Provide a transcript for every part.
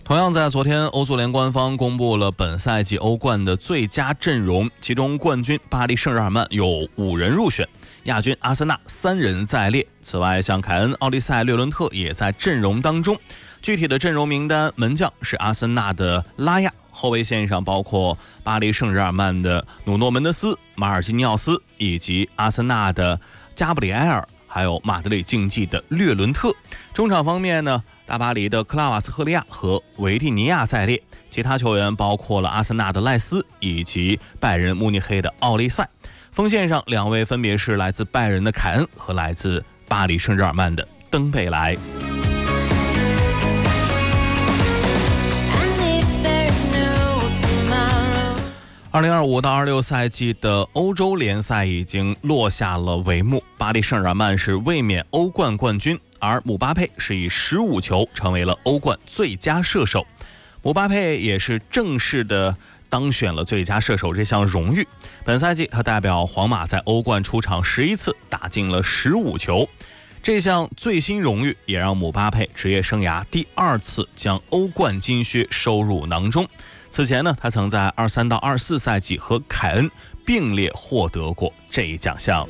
同样在昨天，欧足联官方公布了本赛季欧冠的最佳阵容，其中冠军巴黎圣日耳曼有5人入选，亚军阿森纳3人在列。此外，像凯恩、奥利塞、略伦特也在阵容当中。具体的阵容名单，门将是阿森纳的拉亚，后卫线上包括巴黎圣日耳曼的努诺门德斯、马尔基尼奥斯，以及阿森纳的加布里埃尔，还有马德里竞技的略伦特。中场方面呢，大巴黎的克拉瓦斯赫利亚和维蒂尼亚在列，其他球员包括了阿森纳的赖斯以及拜仁慕尼黑的奥利塞。锋线上2位分别是来自拜仁的凯恩和来自巴黎圣日耳曼的登贝莱。2025到26赛季的欧洲联赛已经落下了帷幕，巴黎圣日耳曼是卫冕欧冠冠军，而姆巴佩是以15球成为了欧冠最佳射手。姆巴佩也是正式的当选了最佳射手这项荣誉。本赛季他代表皇马在欧冠出场11次，打进了15球。这项最新荣誉也让姆巴佩职业生涯第2次将欧冠金靴收入囊中。此前呢，他曾在23到24赛季和凯恩并列获得过这一奖项。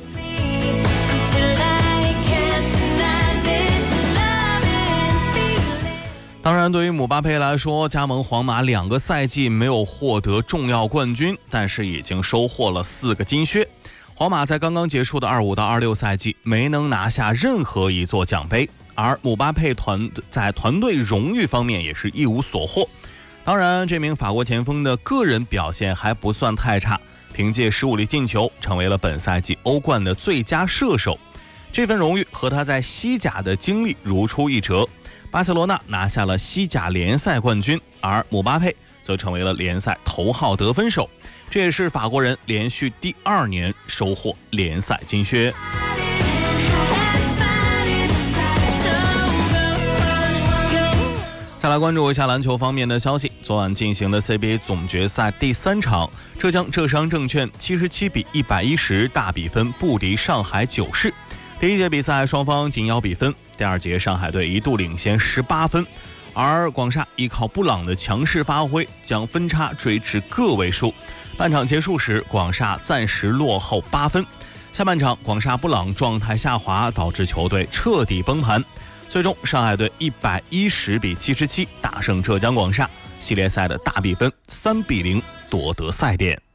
当然，对于姆巴佩来说，加盟皇马2个赛季没有获得重要冠军，但是已经收获了4个金靴。皇马在刚刚结束的25到26赛季没能拿下任何一座奖杯，而姆巴佩在团队荣誉方面也是一无所获。当然，这名法国前锋的个人表现还不算太差，凭借15粒进球成为了本赛季欧冠的最佳射手。这份荣誉和他在西甲的经历如出一辙。巴塞罗那拿下了西甲联赛冠军，而姆巴佩则成为了联赛头号得分手，这也是法国人连续第2年收获联赛金靴。再来关注一下篮球方面的消息，昨晚进行的 CBA 总决赛第3场，浙商证券77比110大比分不敌上海九世。第一节比赛双方紧咬比分，第2节上海队一度领先18分，而广厦依靠布朗的强势发挥将分差追至个位数。半场结束时，广厦暂时落后8分。下半场广厦布朗状态下滑，导致球队彻底崩盘。最终上海队110比77大胜浙江广厦，系列赛的大比分3比0夺得赛点。